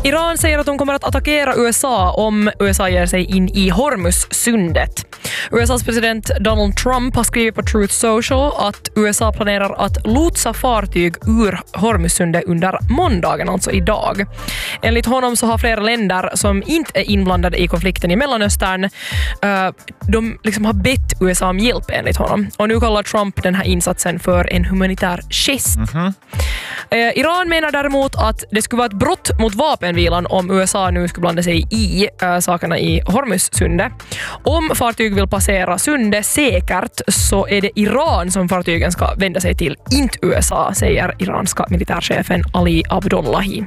Iran säger att de kommer att attackera USA om USA ger sig in i Hormuzsundet. USAs president Donald Trump har skrivit på Truth Social att USA planerar att lotsa fartyg ur Hormuzsundet under måndagen, alltså idag. Enligt honom så har flera länder som inte är inblandade i konflikten i Mellanöstern de liksom har bett USA om hjälp enligt honom. Och nu kallar Trump den här insatsen för en humanitär gest. Iran menar däremot att det skulle vara ett brott mot vapenvilan om USA nu skulle blanda sig i sakerna i Hormuzsundet. Om fartyg vill passera sundet säkert så är det Iran som fartygen ska vända sig till, inte USA, säger iranska militärchefen Ali Abdullahi.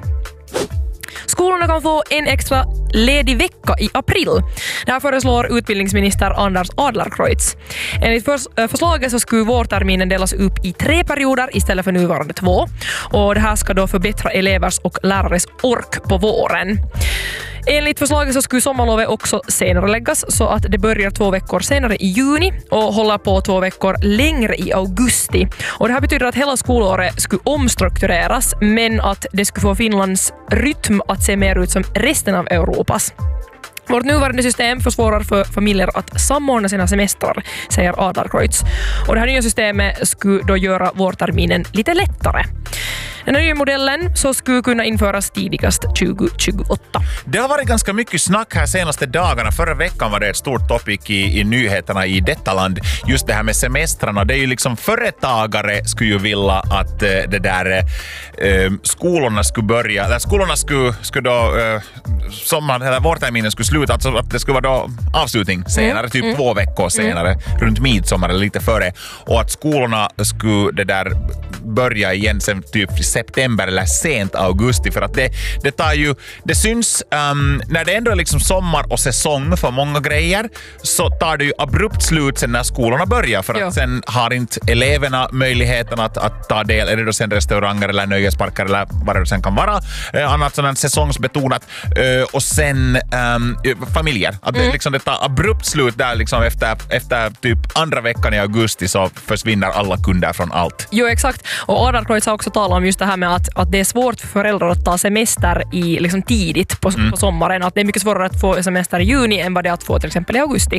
Skolorna kan få en extra ledig vecka i april. Det här föreslår utbildningsminister Anders Adlercreutz. Enligt förslaget så skulle vårterminen delas upp i 3 perioder istället för nuvarande 2. Och det här ska då förbättra elevers och lärares ork på våren. Enligt förslaget så skulle sommarlovet också senare läggas så att det börjar 2 veckor senare i juni och håller på 2 veckor längre i augusti. Och det här betyder att hela skolåret skulle omstruktureras men att det skulle få Finlands rytm att se mer ut som resten av Europas. Vårt nuvarande system försvårar för familjer att samordna sina semestrar, säger Adlercreutz. Och det här nya systemet skulle då göra vårterminen lite lättare. Den nya modellen så skulle kunna införas tidigast 2028. Det har varit ganska mycket snack här senaste dagarna. Förra veckan var det ett stort topic i nyheterna i detta land. Just det här med semestrarna. Det är ju liksom företagare skulle ju vilja att det där skolorna skulle börja. Där skolorna skulle då eller vårterminen skulle sluta. Alltså att det skulle vara då avslutning senare. Typ 2 veckor senare. Runt midsommar eller lite före. Och att skolorna skulle det där börja igen sen typ september eller sent augusti, för att det tar ju, det syns när det ändå är liksom sommar och säsong för många grejer, så tar det ju abrupt slut sen när skolorna börjar, för att sen har inte eleverna möjligheten att ta del, är det då sen restauranger eller nöjesparker eller vad det sen kan vara, annat sådant säsongsbetonat, och sen familjer, att det tar abrupt slut där liksom efter typ andra veckan i augusti så försvinner alla kunder från allt. Jo, exakt. Och Adlercreutz har också talat om just det här med att det är svårt för föräldrar att ta semester i liksom tidigt på sommaren. Att det är mycket svårare att få semester i juni än vad det är att få till exempel i augusti.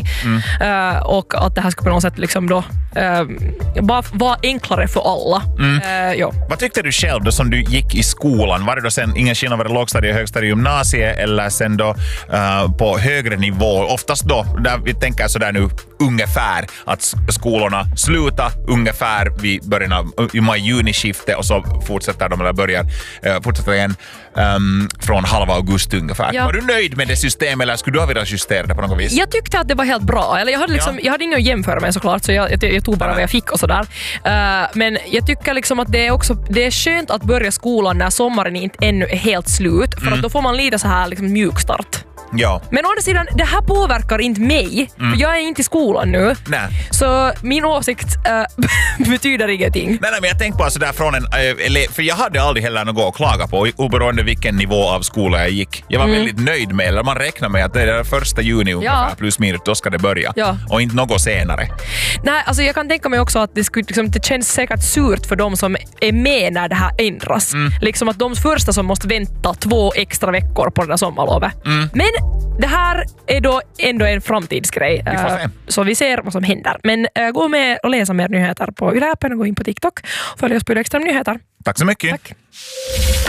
Och att det här ska på något sätt liksom då bara vara enklare för alla. Vad tyckte du själv då som du gick i skolan? Var det då sen ingen skillnad, var det lågstadie, högstadie, gymnasie eller sen då på högre nivå? Oftast då, där vi tänker sådär nu ungefär att skolorna slutar ungefär vid början av maj-juni-skiftet och så fortsätter de eller fortsätter igen från halva augusti ungefär. Ja. Var du nöjd med det systemet eller skulle du ha velat justera det på något vis? Jag tyckte att det var helt bra. Eller jag hade inget att jämföra med såklart, så jag tog bara vad jag fick och sådär. Men jag tycker liksom att det är skönt att börja skolan när sommaren inte ännu är helt slut, för att då får man lite så här liksom mjukstart. Ja. Men å andra sidan, det här påverkar inte mig. För jag är inte i skolan nu. Nej. Så min åsikt betyder ingenting. Nej, men jag tänkte bara sådär från en elev, för jag hade aldrig heller något att klaga på oberoende vilken nivå av skola jag gick. Jag var väldigt nöjd med, eller man räknar med att det är 1 juni ungefär, plus minus, då ska det börja. Ja. Och inte något senare. Nej, alltså jag kan tänka mig också att det känns säkert surt för de som är med när det här ändras. Liksom att de första som måste vänta 2 extra veckor på det där sommarlovet. Men det här är då ändå en framtidsgrej. Så vi ser vad som händer. Men gå med och läsa mer nyheter på Yle-appen och gå in på TikTok. Följ oss på Yle Extrem Nyheter. Tack så mycket. Tack.